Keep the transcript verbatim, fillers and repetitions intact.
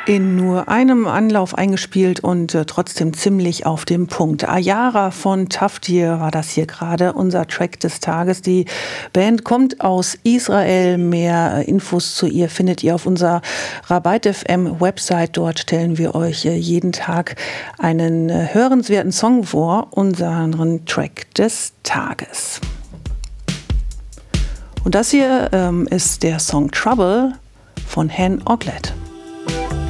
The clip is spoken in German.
In nur einem Anlauf eingespielt und äh, trotzdem ziemlich auf dem Punkt. Ayara von Taftir war das hier gerade, unser Track des Tages. Die Band kommt aus Israel. Mehr äh, Infos zu ihr findet ihr auf unserer Rabait F M Website. Dort stellen wir euch äh, jeden Tag einen äh, hörenswerten Song vor, unseren Track des Tages. Und das hier ähm, ist der Song Trouble von Hen Oglet.